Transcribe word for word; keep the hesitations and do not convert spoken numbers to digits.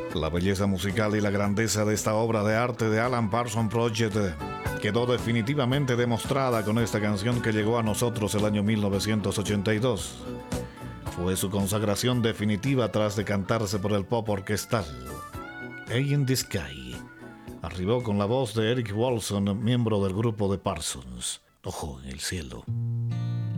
La belleza musical y la grandeza de esta obra de arte de Alan Parsons Project quedó definitivamente demostrada con esta canción que llegó a nosotros el año mil novecientos ochenta y dos. Fue su consagración definitiva tras decantarse por el pop orquestal. Eye in the Sky arribó con la voz de Eric Woolson, miembro del grupo de Parsons. Ojo en el cielo.